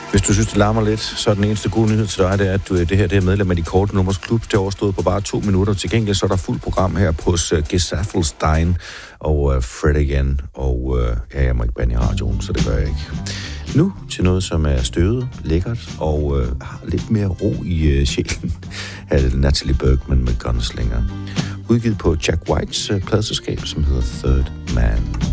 Hvis du synes, det larmer lidt, så er den eneste gode nyhed til dig, det er, at det her er medlem af de korte nummers klub. Det er overstået på bare 2 minutter. Til gengæld så er der fuldt program her på Gesaffelstein og Fred again. Og jeg må ikke bande i radioen, så det gør jeg ikke. Nu til noget, som er støvet, lækkert og har lidt mere ro i sjælen. Her er det Natalie Bergman med Gunslinger. Udgivet på Jack Whites pladeselskab, som hedder Third Man.